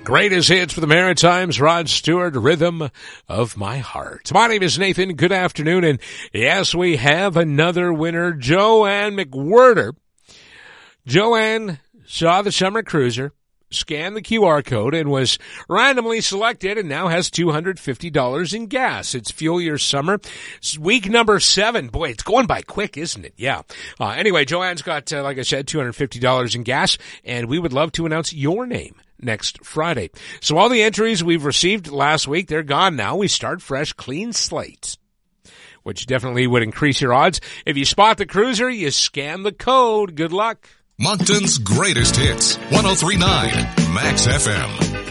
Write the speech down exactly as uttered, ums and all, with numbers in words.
Greatest hits for the Maritimes, Rod Stewart, Rhythm of My Heart. My name is Nathan. Good afternoon. And yes, we have another winner, Joanne McWhirter. Joanne saw the summer cruiser, scanned the Q R code, and was randomly selected and now has two hundred fifty dollars in gas. It's Fuel Your Summer. It's week number seven. Boy, it's going by quick, isn't it? Yeah. Uh, anyway, Joanne's got, uh, like I said, two hundred fifty dollars in gas, and we would love to announce your name next Friday. So all the entries we've received last week, they're gone now. We start fresh, clean slate, which definitely would increase your odds. If you spot the cruiser, you scan the code. Good luck. Moncton's greatest hits, one oh three point nine Max F M.